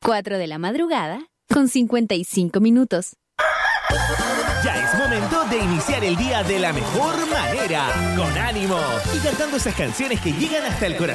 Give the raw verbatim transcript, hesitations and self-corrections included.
cuatro de la madrugada con cincuenta y cinco minutos. Ya es momento de iniciar el día de la mejor manera, con ánimo y cantando esas canciones que llegan hasta el corazón.